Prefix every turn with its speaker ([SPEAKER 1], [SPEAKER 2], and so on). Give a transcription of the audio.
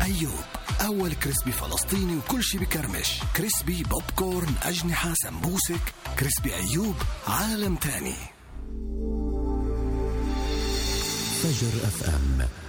[SPEAKER 1] أيوب، أول كريسبي فلسطيني وكل شي بكرمش. كريسبي بوب كورن، أجنحة، سمبوسك. كريسبي أيوب عالم تاني.
[SPEAKER 2] فجر FM.